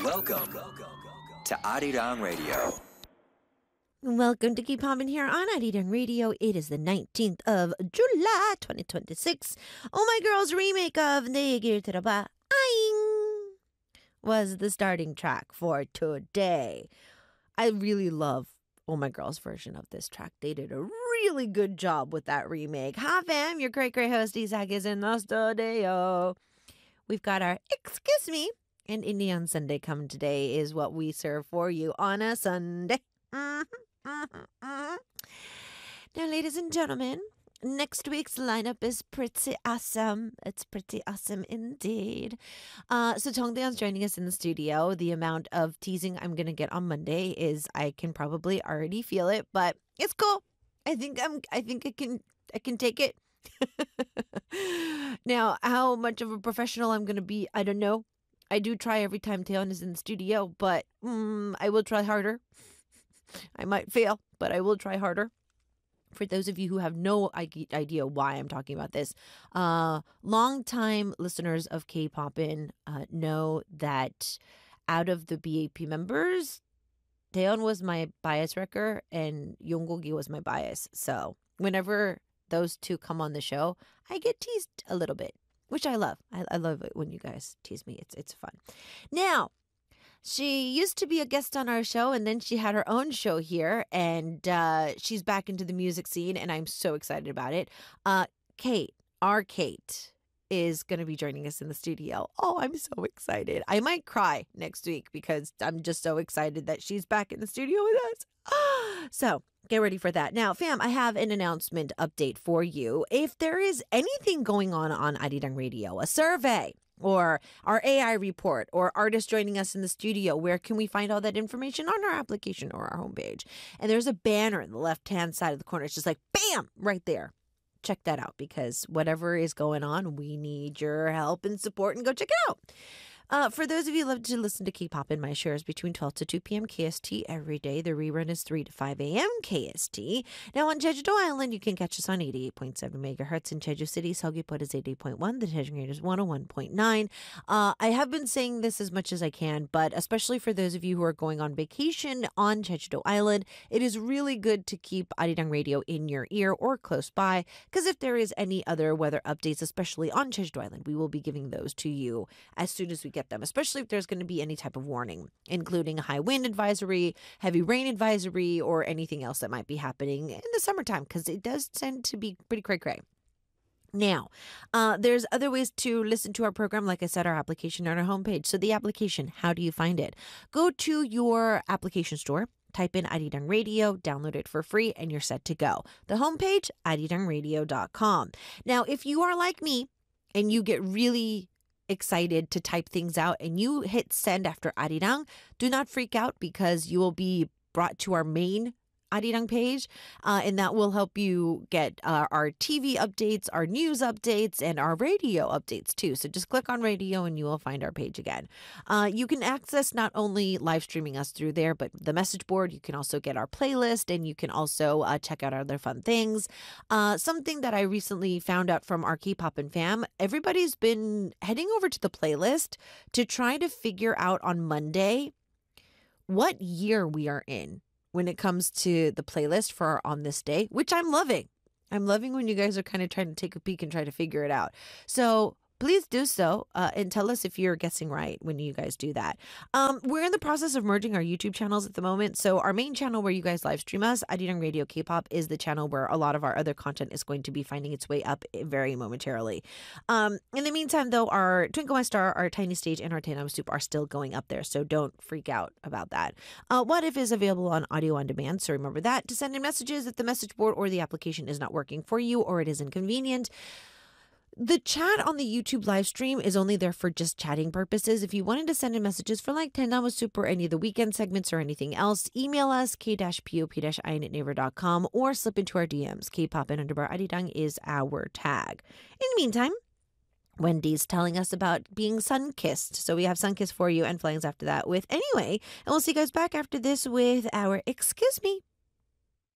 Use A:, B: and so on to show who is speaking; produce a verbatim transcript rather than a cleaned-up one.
A: Welcome to Arirang Radio.
B: Welcome to Keep Poppin' here on Arirang Radio. It is the nineteenth of July, twenty twenty-six. Oh My Girl's remake of 내 얘기를 들어봐 아잉 was the starting track for today. I really love Oh My Girl's version of this track. They did a really good job with that remake. Hi fam, your great great host Isaac is in the studio. We've got our Excuse Me and Indian Sunday coming today is what we serve for you on a Sunday. Mm-hmm. Mm-hmm, mm-hmm. Now, ladies and gentlemen, next week's lineup is pretty awesome. It's pretty awesome indeed. Uh, so Jung Daeon's joining us in the studio. The amount of teasing I'm going to get on Monday is I can probably already feel it, but it's cool. I think I'm. I think I can. I can take it. Now, how much of a professional I'm going to be, I don't know. I do try every time Taeyeon is in the studio, but mm, I will try harder. I might fail, but I will try harder. For those of you who have no idea why I'm talking about this, uh, longtime listeners of K-Poppin' uh, know that out of the B A P members, Taeyeon was my bias wrecker and Yongkogi was my bias. So whenever those two come on the show, I get teased a little bit, which I love. I, I love it when you guys tease me. It's it's fun. Now, she used to be a guest on our show, and then she had her own show here, and uh, she's back into the music scene, and I'm so excited about it. Uh, Kate, our Kate, is going to be joining us in the studio. Oh, I'm so excited. I might cry next week because I'm just so excited that she's back in the studio with us. So get ready for that. Now, fam, I have an announcement update for you. If there is anything going on on Arirang Radio, a survey, or our A I report, or artists joining us in the studio, where can we find all that information? On our application or our homepage. And there's a banner in the left-hand side of the corner. It's just like, bam, right there. Check that out, because whatever is going on, we need your help and support, and go check it out. Uh, for those of you who love to listen to K-Poppin', my show is between twelve to two p.m. K S T every day. The rerun is three to five a.m. K S T. Now on Jeju-do Island, you can catch us on eighty-eight point seven megahertz. In Jeju City, Seogwipo is eighty point one. The Daejung rate is one oh one point nine. Uh, I have been saying this as much as I can, but especially for those of you who are going on vacation on Jeju-do Island, it is really good to keep Arirang Radio in your ear or close by, because if there is any other weather updates, especially on Jeju-do Island, we will be giving those to you as soon as we get them, especially if there's going to be any type of warning, including a high wind advisory, heavy rain advisory, or anything else that might be happening in the summertime, because it does tend to be pretty cray-cray. Now, uh, there's other ways to listen to our program. Like I said, our application on our homepage. So the application, how do you find it? Go to your application store, type in Arirang Radio, download it for free, and you're set to go. The homepage, arirang radio dot com. Now, if you are like me and you get really excited to type things out and you hit send after Arirang, do not freak out, because you will be brought to our main Arirang page, uh, and that will help you get uh, our T V updates, our news updates, and our radio updates too. So just click on radio and you will find our page again. Uh, you can access not only live streaming us through there, but the message board. You can also get our playlist, and you can also uh, check out other fun things. Uh, something that I recently found out from our K-Poppin' fam, everybody's been heading over to the playlist to try to figure out on Monday what year we are in when it comes to the playlist for our On This Day, which I'm loving. I'm loving when you guys are kind of trying to take a peek and try to figure it out. So please do so uh, and tell us if you're guessing right when you guys do that. Um, we're in the process of merging our YouTube channels at the moment. So our main channel where you guys live stream us, Arirang Radio K-Pop, is the channel where a lot of our other content is going to be finding its way up very momentarily. Um, in the meantime, though, our Twinkle My Star, our Tiny Stage, and our Taenam Soup are still going up there. So don't freak out about that. Uh, What If is available on audio on demand. So remember that to send in messages if the message board or the application is not working for you or it is inconvenient. The chat on the YouTube live stream is only there for just chatting purposes. If you wanted to send in messages for like Taenam Soup or any of the weekend segments or anything else, email us k pop in at naver dot com or slip into our D Ms. K-Poppin' underbar Arirang is our tag. In the meantime, Wendy's telling us about being sun-kissed. So we have sun-kissed for you and flags after that with Anyway. And we'll see you guys back after this with our Excuse Me.